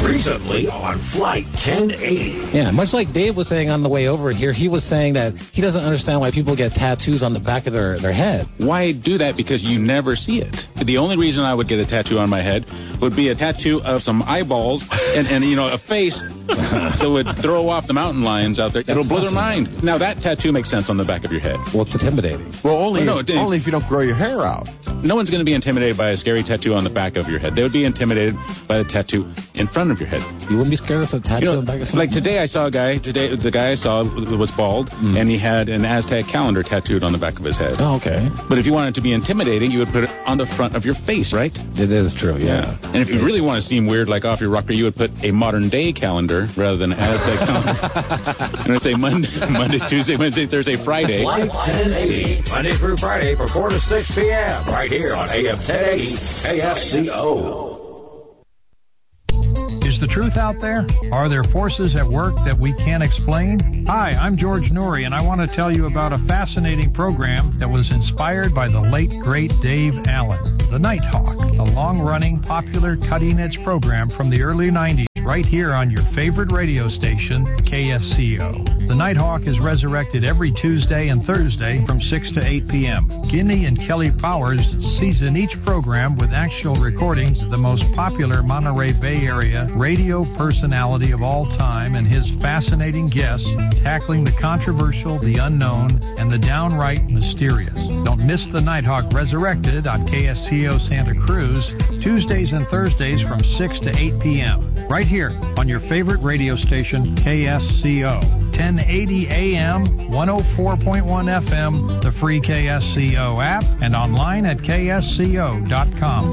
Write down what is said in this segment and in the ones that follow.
Recently on Flight 1080. Yeah, much like Dave was saying on the way over here, he was saying that he doesn't understand why people get tattoos on the back of their head. Why do that? Because you never see it. The only reason I would get a tattoo on my head would be a tattoo of some eyeballs and a face that would throw off the mountain lions out there. It'll blow their mind. Now, that tattoo makes sense on the back of your head. Well, it's intimidating. Well, only if you don't grow your hair out. No one's going to be intimidated by a scary tattoo on the back of your head. They would be intimidated by the tattoo in front of your head. You wouldn't be scared of a tattoo on the back of something? Like today I saw a guy, the guy I saw was bald, and he had an Aztec calendar tattooed on the back of his head. Oh, okay. But if you wanted to be intimidating, you would put it on the front of your face, right? It is true, yeah. And if you really want to seem weird, like off your rocker, you would put a modern-day calendar rather than an Aztec calendar. And it'd say Monday, Tuesday, Wednesday, Thursday, Friday. Flight 1080, Monday through Friday from 4 to 6 p.m. right here on AM 1080 KSCO. Is the truth out there? Are there forces at work that we can't explain? Hi, I'm George Noory, and I want to tell you about a fascinating program that was inspired by the late, great Dave Allen, The Nighthawk, a long-running, popular, cutting-edge program from the early 90s right here on your favorite radio station, KSCO. The Nighthawk is resurrected every Tuesday and Thursday from 6 to 8 p.m. Guinea and Kelly Powers season each program with actual recordings of the most popular Monterey Bay Area radio personality of all time and his fascinating guests tackling the controversial, the unknown, and the downright mysterious. Don't miss The Nighthawk Resurrected on KSCO Santa Cruz, Tuesdays and Thursdays from 6 to 8 p.m. Right here on your favorite radio station, KSCO. 1080 AM, 104.1 FM, the free KSCO app, and online at ksco.com.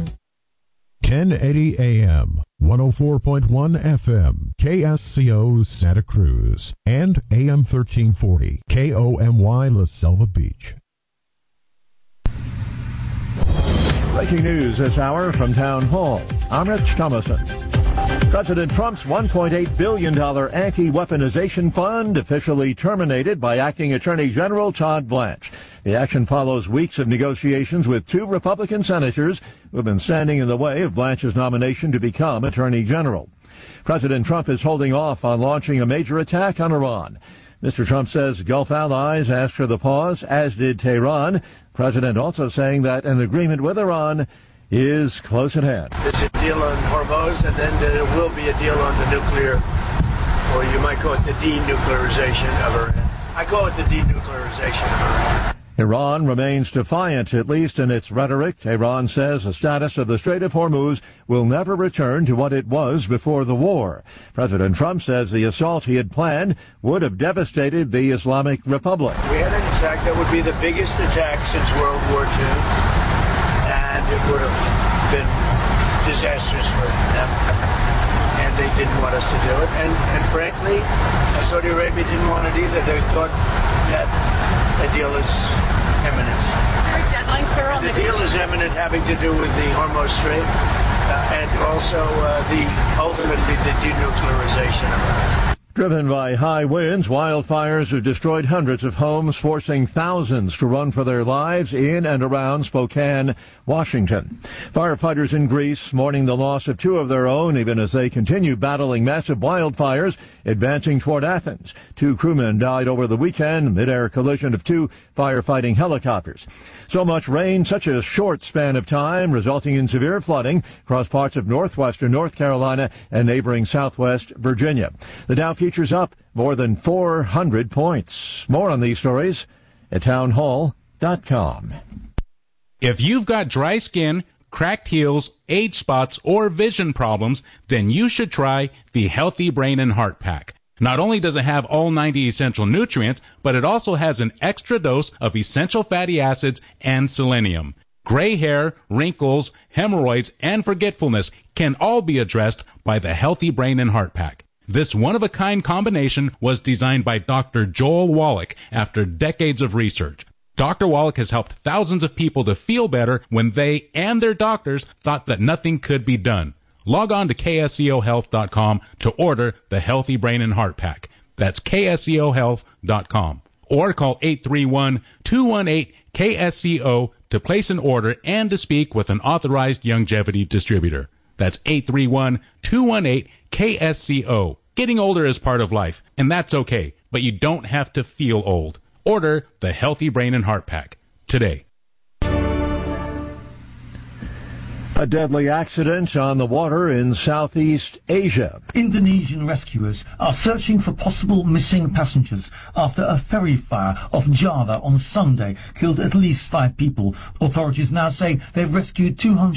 1080 AM, 104.1 FM, KSCO Santa Cruz, and AM 1340, KOMY La Selva Beach. Breaking news this hour from Town Hall. I'm Rich Thomason. President Trump's $1.8 billion anti-weaponization fund officially terminated by Acting Attorney General Todd Blanche. The action follows weeks of negotiations with two Republican senators who have been standing in the way of Blanche's nomination to become Attorney General. President Trump is holding off on launching a major attack on Iran. Mr. Trump says Gulf allies asked for the pause, as did Tehran. The president also saying that an agreement with Iran is close at hand. There's a deal on Hormuz, and then there will be a deal on the nuclear, or you might call it the denuclearization of Iran. I call it the denuclearization of Iran. Iran remains defiant, at least in its rhetoric. Iran says the status of the Strait of Hormuz will never return to what it was before the war. President Trump says the assault he had planned would have devastated the Islamic Republic. We had an attack that would be the biggest attack since World War II, and it would have been disastrous for them. And they didn't want us to do it. And frankly, Saudi Arabia didn't want it either. They thought that the deal is imminent. Deadline, sir, on the deal is imminent, having to do with the Hormuz Strait and also ultimately the denuclearization of Iran. Driven by high winds, wildfires have destroyed hundreds of homes, forcing thousands to run for their lives in and around Spokane, Washington. Firefighters in Greece mourning the loss of two of their own, even as they continue battling massive wildfires advancing toward Athens. Two crewmen died over the weekend, mid-air collision of two firefighting helicopters. So much rain, such a short span of time, resulting in severe flooding across parts of northwestern North Carolina and neighboring southwest Virginia. The Dow futures up more than 400 points. More on these stories at townhall.com. If you've got dry skin, cracked heels, age spots, or vision problems, then you should try the Healthy Brain and Heart Pack. Not only does it have all 90 essential nutrients, but it also has an extra dose of essential fatty acids and selenium. Gray hair, wrinkles, hemorrhoids, and forgetfulness can all be addressed by the Healthy Brain and Heart Pack. This one-of-a-kind combination was designed by Dr. Joel Wallach after decades of research. Dr. Wallach has helped thousands of people to feel better when they and their doctors thought that nothing could be done. Log on to KSCOHealth.com to order the Healthy Brain and Heart Pack. That's KSCOHealth.com. Or call 831-218-KSCO to place an order and to speak with an authorized longevity distributor. That's 831-218-KSCO. Getting older is part of life, and that's okay, but you don't have to feel old. Order the Healthy Brain and Heart Pack today. A deadly accident on the water in Southeast Asia. Indonesian rescuers are searching for possible missing passengers after a ferry fire off Java on Sunday killed at least 5 people. Authorities now say they've rescued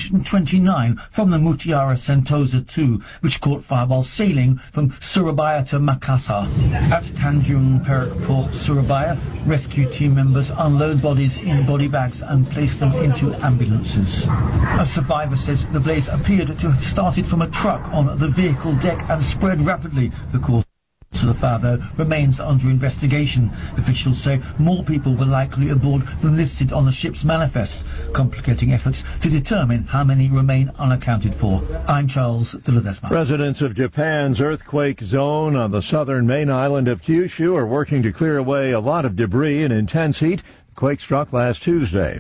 229 from the Mutiara Sentosa 2, which caught fire while sailing from Surabaya to Makassar. At Tanjung Perak Port, Surabaya, rescue team members unload bodies in body bags and place them into ambulances. A survivor says the blaze appeared to have started from a truck on the vehicle deck and spread rapidly. The cause of the fire, though, remains under investigation. Officials say more people were likely aboard than listed on the ship's manifest, complicating efforts to determine how many remain unaccounted for. I'm Charles de Ledesma. Residents of Japan's earthquake zone on the southern main island of Kyushu are working to clear away a lot of debris in intense heat. The quake struck last Tuesday.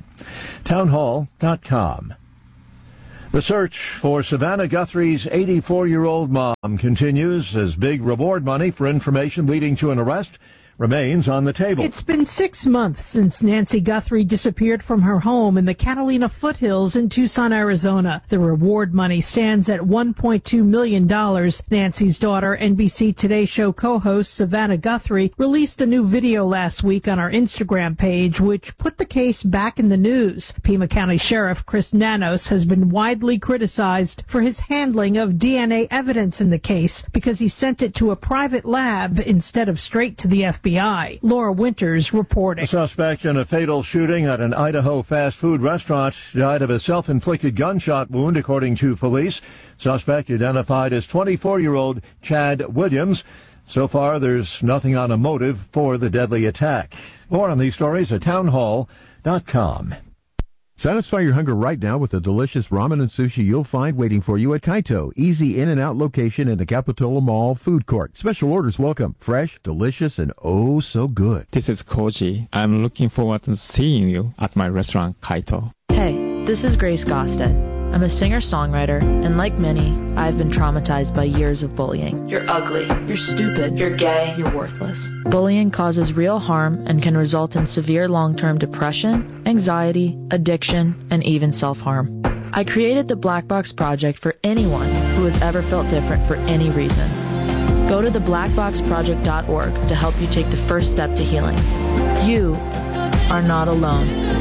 Townhall.com. The search for Savannah Guthrie's 84-year-old mom continues as big reward money for information leading to an arrest remains on the table. It's been 6 months since Nancy Guthrie disappeared from her home in the Catalina foothills in Tucson, Arizona. The reward money stands at $1.2 million. Nancy's daughter, NBC Today Show co-host Savannah Guthrie, released a new video last week on our Instagram page, which put the case back in the news. Pima County Sheriff Chris Nanos has been widely criticized for his handling of DNA evidence in the case because he sent it to a private lab instead of straight to the FBI. Laura Winters reporting. A suspect in a fatal shooting at an Idaho fast food restaurant died of a self-inflicted gunshot wound, according to police. Suspect identified as 24-year-old Chad Williams. So far, there's nothing on a motive for the deadly attack. More on these stories at townhall.com. Satisfy your hunger right now with the delicious ramen and sushi you'll find waiting for you at Kaito. Easy in and out location in the Capitola Mall food court. Special orders welcome. Fresh, delicious, and oh so good. This is Koji. I'm looking forward to seeing you at my restaurant Kaito. Hey, this is Grace Gosted. I'm a singer-songwriter, and like many, I've been traumatized by years of bullying. You're ugly, you're stupid, you're gay, you're worthless. Bullying causes real harm and can result in severe long-term depression, anxiety, addiction, and even self-harm. I created the Black Box Project for anyone who has ever felt different for any reason. Go to theblackboxproject.org to help you take the first step to healing. You are not alone.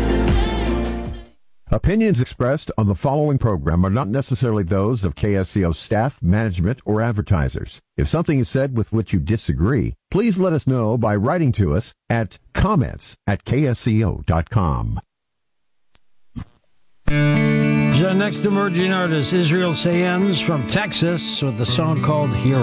Opinions expressed on the following program are not necessarily those of KSCO staff, management, or advertisers. If something is said with which you disagree, please let us know by writing to us at comments@ksco.com. The next emerging artist, Israel Sayens from Texas, with the song called Hero.